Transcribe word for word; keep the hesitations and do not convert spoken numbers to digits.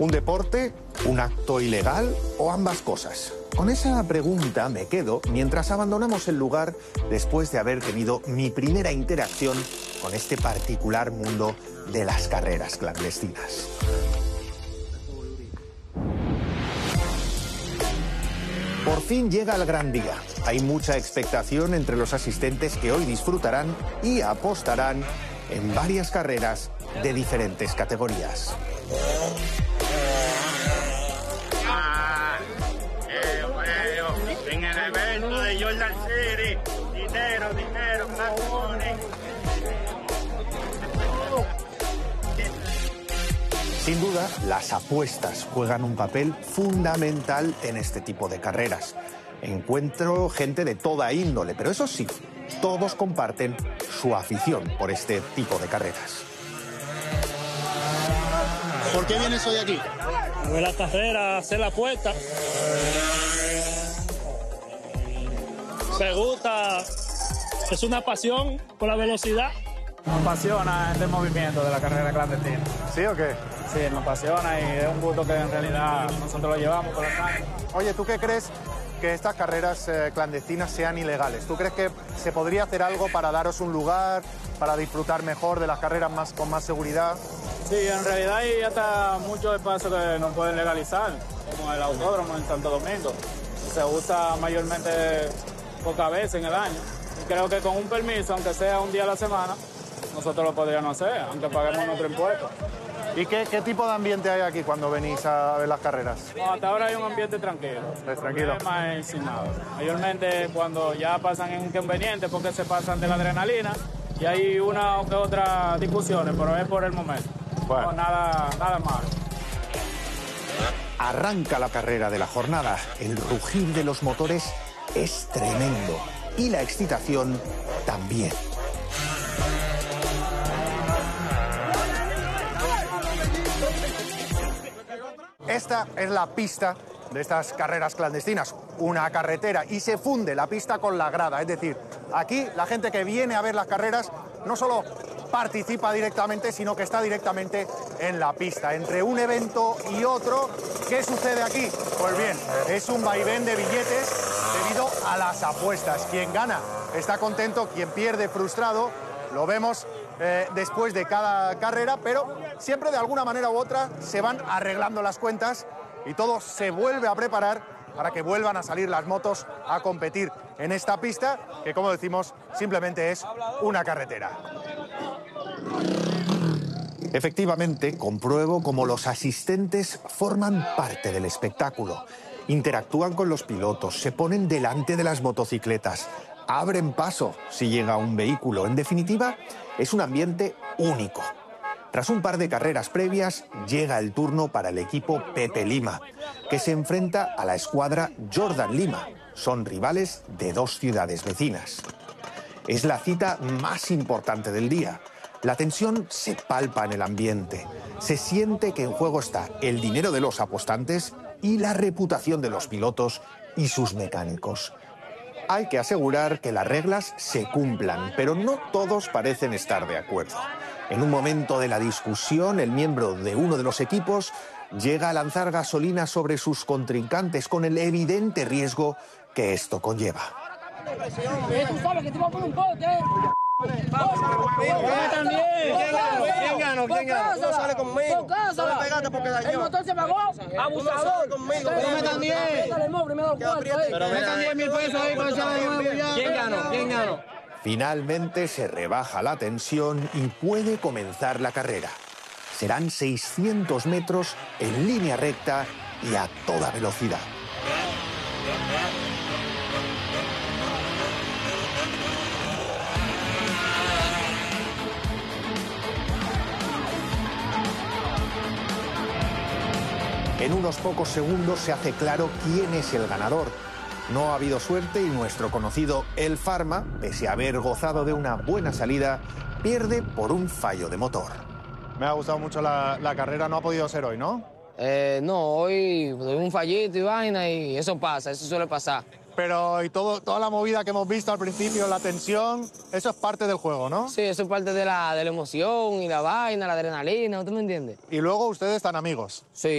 ¿Un deporte, un acto ilegal o ambas cosas? Con esa pregunta me quedo mientras abandonamos el lugar después de haber tenido mi primera interacción con este particular mundo de las carreras clandestinas. Por fin llega el gran día. Hay mucha expectación entre los asistentes que hoy disfrutarán y apostarán en varias carreras de diferentes categorías. Ah, eh, bueno, en el evento de Jordan City, dinero, dinero, macones. Sin duda, las apuestas juegan un papel fundamental en este tipo de carreras. Encuentro gente de toda índole, pero eso sí, todos comparten su afición por este tipo de carreras. ¿Por qué vienes hoy aquí? A ver la carrera, hacer la apuesta. Me gusta, es una pasión por la velocidad. Me apasiona este movimiento de la carrera clandestina. ¿Sí o qué? Sí, me apasiona y es un gusto que en realidad nosotros lo llevamos por los años. Oye, ¿tú qué crees que estas carreras eh, clandestinas sean ilegales? ¿Tú crees que se podría hacer algo para daros un lugar, para disfrutar mejor de las carreras más, con más seguridad? Sí, en realidad hay hasta muchos espacios que no pueden legalizar, como el autódromo en Santo Domingo. Se usa mayormente pocas veces en el año. Y creo que con un permiso, aunque sea un día a la semana, nosotros lo podríamos hacer, aunque paguemos nuestro impuesto. ¿Y qué, qué tipo de ambiente hay aquí cuando venís a ver las carreras? No, hasta ahora hay un ambiente tranquilo. Es tranquilo. Problema es sin nada. Mayormente cuando ya pasan inconvenientes porque se pasan de la adrenalina y hay una o que otra discusiones, pero es por el momento. Bueno. No, nada, nada malo. Arranca la carrera de la jornada. El rugir de los motores es tremendo y la excitación también. Esta es la pista de estas carreras clandestinas, una carretera, y se funde la pista con la grada. Es decir, aquí la gente que viene a ver las carreras no solo participa directamente, sino que está directamente en la pista. Entre un evento y otro, ¿qué sucede aquí? Pues bien, es un vaivén de billetes debido a las apuestas. Quien gana está contento, quien pierde frustrado. Lo vemos eh, después de cada carrera, pero siempre de alguna manera u otra se van arreglando las cuentas y todo se vuelve a preparar para que vuelvan a salir las motos a competir en esta pista, que como decimos, simplemente es una carretera. Efectivamente, compruebo cómo los asistentes forman parte del espectáculo. Interactúan con los pilotos, se ponen delante de las motocicletas, abren paso si llega un vehículo. En definitiva, es un ambiente único. Tras un par de carreras previas, llega el turno para el equipo Pepe Lima, que se enfrenta a la escuadra Jordan Lima. Son rivales de dos ciudades vecinas. Es la cita más importante del día. La tensión se palpa en el ambiente. Se siente que en juego está el dinero de los apostantes y la reputación de los pilotos y sus mecánicos. Hay que asegurar que las reglas se cumplan, pero no todos parecen estar de acuerdo. En un momento de la discusión, el miembro de uno de los equipos llega a lanzar gasolina sobre sus contrincantes con el evidente riesgo que esto conlleva. Tú sabes que te voy a poner un pote. También. ¿Quién ganó? ¿Quién ganó? No sale conmigo. No le pegaste porque dañó. El motor se pagó. Abusador. Conmigo. Me también. Pero me dan diez mil pesos ahí para echarle de nuevo ya. ¿Quién ganó? ¿Quién ganó? Finalmente se rebaja la tensión y puede comenzar la carrera. Serán seiscientos metros en línea recta y a toda velocidad. En unos pocos segundos se hace claro quién es el ganador. No ha habido suerte y nuestro conocido El Farma, pese a haber gozado de una buena salida, pierde por un fallo de motor. Me ha gustado mucho la, la carrera, no ha podido ser hoy, ¿no? Eh, no, hoy tuve un fallito y vaina y eso pasa, eso suele pasar. Pero y todo, toda la movida que hemos visto al principio, la tensión, eso es parte del juego, ¿no? Sí, eso es parte de la, de la emoción y la vaina, la adrenalina, ¿usted me entiende? Y luego ustedes están amigos. Sí.